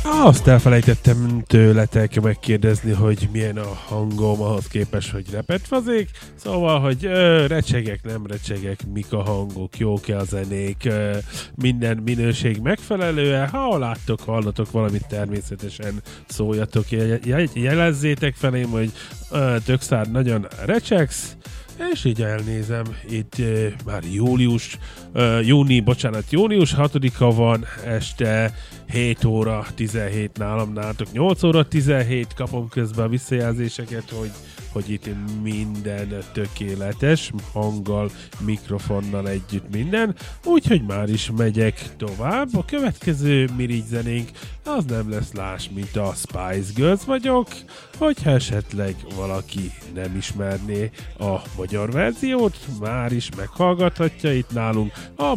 Azt elfelejtettem tőletek megkérdezni, hogy milyen a hangom ahhoz képest, hogy repet fazék. Szóval, hogy recsegek, nem recsegek, mik a hangok, jók-e a zenék, minden minőség megfelelő-e. Ha láttok, hallatok valamit, természetesen szóljatok, jelezzétek felém, hogy Tökszár nagyon recsegsz, és így elnézem, itt már június 6-a van, este 7 óra 17 nálam, nálatok 8 óra 17, kapom közben a visszajelzéseket, hogy itt minden tökéletes, hanggal, mikrofonnal együtt minden, úgyhogy már is megyek tovább. A következő mirigy zenénk az nem lesz más, mint a Spice Girls vagyok, hogyha esetleg valaki nem ismerné a magyar verziót, már is meghallgathatja itt nálunk a